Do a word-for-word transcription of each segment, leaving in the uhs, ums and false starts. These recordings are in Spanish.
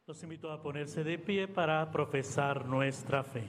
Los invito a ponerse de pie para profesar nuestra fe.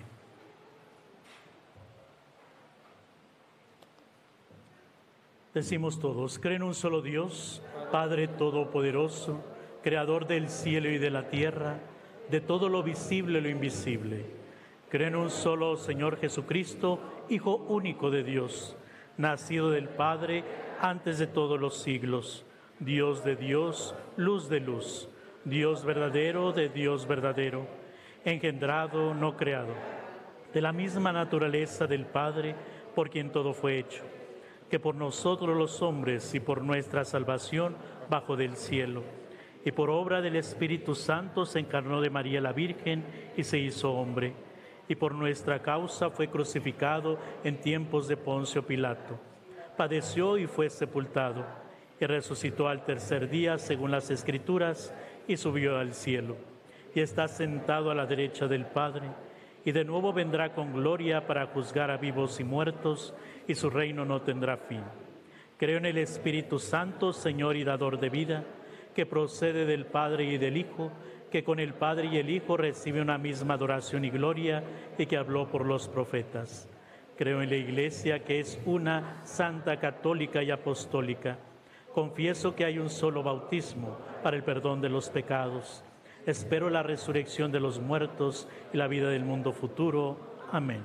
Decimos todos, creo en un solo Dios, Padre Todopoderoso, Creador del cielo y de la tierra, de todo lo visible y lo invisible. Creo en un solo Señor Jesucristo, Hijo único de Dios, nacido del Padre antes de todos los siglos, Dios de Dios, luz de luz, Dios verdadero de Dios verdadero, engendrado, no creado, de la misma naturaleza del Padre, por quien todo fue hecho, que por nosotros los hombres y por nuestra salvación bajó del cielo, y por obra del Espíritu Santo se encarnó de María la Virgen y se hizo hombre, y por nuestra causa fue crucificado en tiempos de Poncio Pilato. Padeció y fue sepultado, y resucitó al tercer día según las Escrituras, y subió al cielo, y está sentado a la derecha del Padre, y de nuevo vendrá con gloria para juzgar a vivos y muertos, y su reino no tendrá fin. Creo en el Espíritu Santo, Señor y dador de vida, que procede del Padre y del Hijo, que con el Padre y el Hijo recibe una misma adoración y gloria, y que habló por los profetas. Creo en la Iglesia, que es una, santa, católica y apostólica. Confieso que hay un solo bautismo para el perdón de los pecados. Espero la resurrección de los muertos y la vida del mundo futuro. Amén.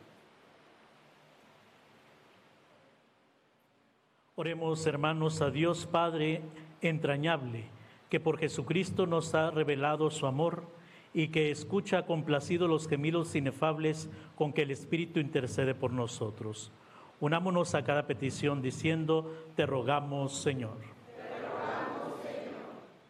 Oremos, hermanos, a Dios Padre entrañable, que por Jesucristo nos ha revelado su amor y que escucha complacido los gemidos inefables con que el Espíritu intercede por nosotros. Unámonos a cada petición diciendo, te rogamos, Señor. Te rogamos, Señor.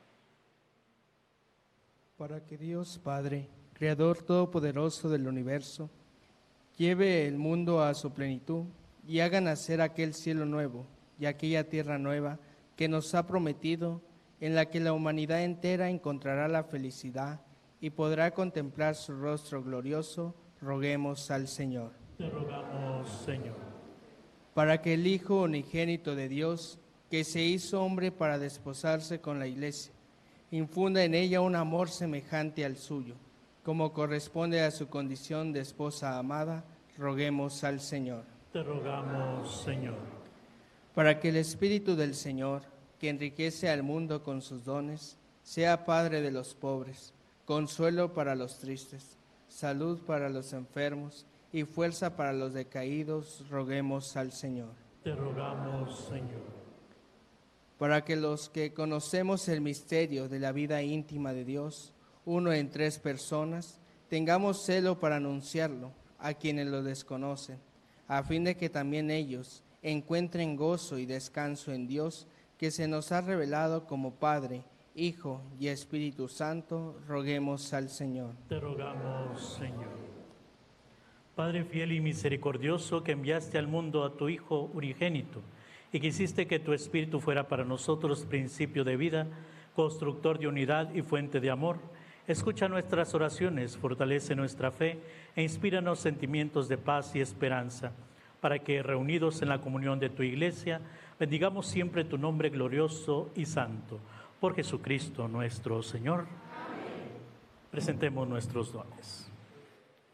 Para que Dios Padre, Creador todopoderoso del universo, lleve el mundo a su plenitud y haga nacer aquel cielo nuevo y aquella tierra nueva que nos ha prometido, en la que la humanidad entera encontrará la felicidad y podrá contemplar su rostro glorioso, roguemos al Señor. Te rogamos, Señor. Para que el Hijo unigénito de Dios, que se hizo hombre para desposarse con la Iglesia, infunda en ella un amor semejante al suyo, como corresponde a su condición de esposa amada, roguemos al Señor. Te rogamos, Señor. Para que el Espíritu del Señor, que enriquece al mundo con sus dones, sea Padre de los pobres, consuelo para los tristes, salud para los enfermos, y fuerza para los decaídos, roguemos al Señor. Te rogamos, Señor. Para que los que conocemos el misterio de la vida íntima de Dios, uno en tres personas, tengamos celo para anunciarlo a quienes lo desconocen, a fin de que también ellos encuentren gozo y descanso en Dios, que se nos ha revelado como Padre, Hijo y Espíritu Santo, roguemos al Señor. Te rogamos, Señor. Padre fiel y misericordioso, que enviaste al mundo a tu Hijo unigénito y quisiste que tu Espíritu fuera para nosotros principio de vida, constructor de unidad y fuente de amor, escucha nuestras oraciones, fortalece nuestra fe e inspíranos sentimientos de paz y esperanza, para que, reunidos en la comunión de tu Iglesia, bendigamos siempre tu nombre glorioso y santo. Por Jesucristo nuestro Señor. Amén. Presentemos nuestros dones.